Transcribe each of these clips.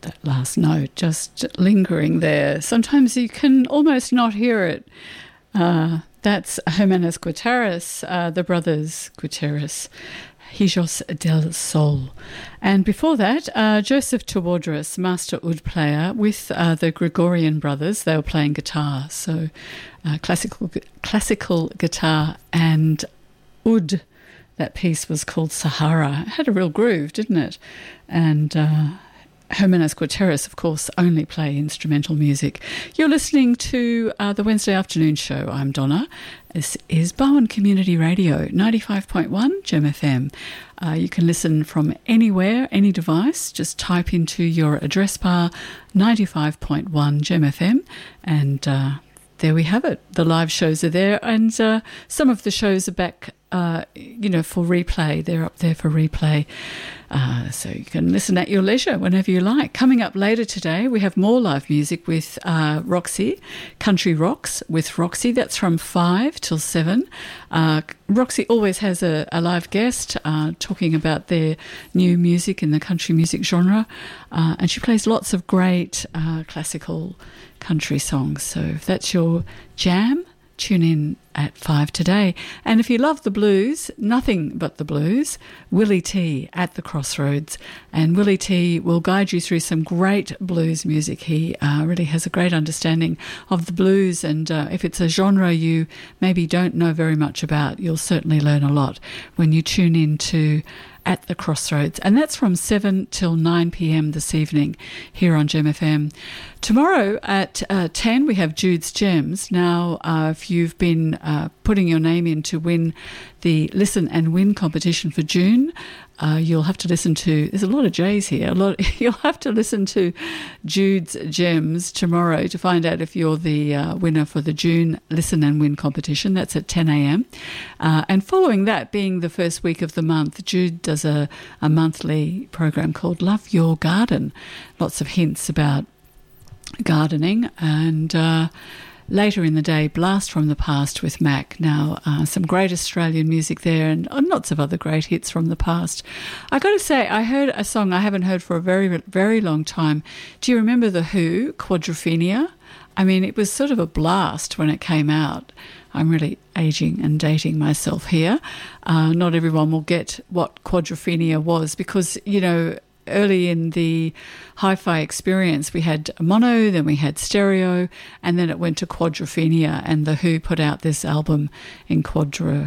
that last note just lingering there. Sometimes you can almost not hear it. That's Jimenez Gutierrez, the brothers Gutierrez, Hijos del Sol. And before that, Joseph Tewodros, master oud player with the Gregorian brothers. They were playing guitar, so classical guitar and oud. That piece was called Sahara. It had a real groove, didn't it? And Jimenez Gutierrez, of course, only play instrumental music. You're listening to the Wednesday afternoon show. I'm Donna. This is Barwon Community Radio, 95.1 Gem FM. You can listen from anywhere, any device. Just type into your address bar 95.1 Gem FM, and there we have it. The live shows are there, and some of the shows are back for replay. They're up there for replay. So you can listen at your leisure whenever you like. Coming up later today, we have more live music with Roxy, Country Rocks with Roxy. That's from 5 till 7. Roxy always has a live guest talking about their new music in the country music genre. And she plays lots of great classical country songs. So if that's your jam, tune in at 5 today. And if you love the blues, nothing but the blues, Willie T at the Crossroads. And Willie T will guide you through some great blues music. He really has a great understanding of the blues, and if it's a genre you maybe don't know very much about, you'll certainly learn a lot when you tune in to At the Crossroads. And that's from 7 till 9 p.m. this evening here on Gem FM. Tomorrow at 10 we have Jude's Gems. Now, if you've been putting your name in to win the Listen and Win competition for June, you'll have to listen to, there's a lot of J's here, you'll have to listen to Jude's Gems tomorrow to find out if you're the winner for the June Listen and Win competition. That's at 10 a.m. And following that, being the first week of the month, Jude does a monthly program called Love Your Garden. Lots of hints about gardening, and later in the day, Blast from the Past with Mac. Now, some great Australian music there, and lots of other great hits from the past. I got to say, I heard a song I haven't heard for a very, very long time. Do you remember The Who, Quadrophenia? I mean, it was sort of a blast when it came out. I'm really aging and dating myself here. Not everyone will get what Quadrophenia was because, you know, early in the hi-fi experience, we had mono, then we had stereo, and then it went to Quadrophenia, and The Who put out this album in Quadrophenia.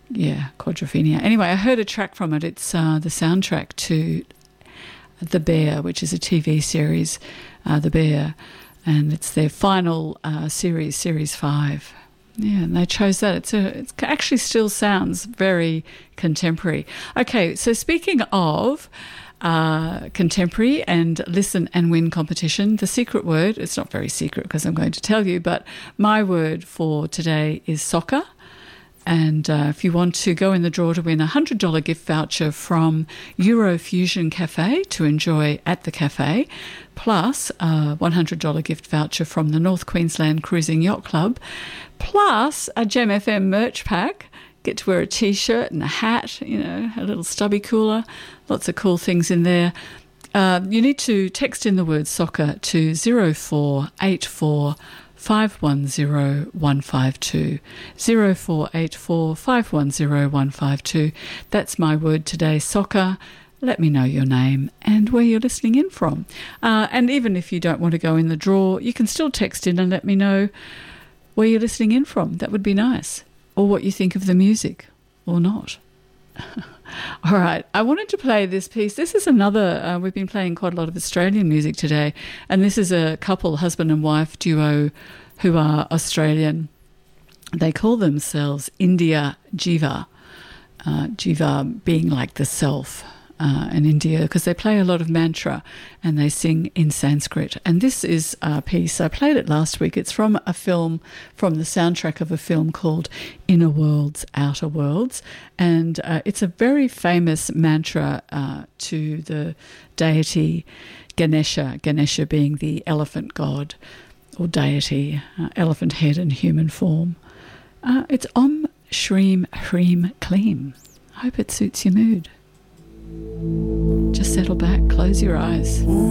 Anyway, I heard a track from it. It's the soundtrack to The Bear, which is a TV series, The Bear, and it's their final series, Series 5. Yeah, and they chose that. It actually still sounds very contemporary. Okay, so speaking of contemporary and Listen and Win competition, the secret word, it's not very secret because I'm going to tell you, but my word for today is soccer. And if you want to go in the draw to win a $100 gift voucher from Eurofusion Cafe to enjoy at the cafe, plus a $100 gift voucher from the North Queensland Cruising Yacht Club, plus a Gem FM merch pack. Get to wear a T-shirt and a hat, you know, a little stubby cooler, lots of cool things in there. You need to text in the word soccer to 0484 510 152. 0484 510 152. That's my word today, soccer. Let me know your name and where you're listening in from. And even if you don't want to go in the draw, you can still text in and let me know where you're listening in from. That would be nice. Or what you think of the music, or not. All right, I wanted to play this piece. This is another, we've been playing quite a lot of Australian music today, and this is a couple, husband and wife duo, who are Australian. They call themselves India Jiva, Jiva being like the self. And India, because they play a lot of mantra and they sing in Sanskrit. And this is a piece, I played it last week. It's from a film, from the soundtrack of a film called Inner Worlds, Outer Worlds. And it's a very famous mantra to the deity Ganesha, Ganesha being the elephant god or deity, elephant head and human form. It's Om Shreem Hreem Kleem. I hope it suits your mood. Just settle back, close your eyes.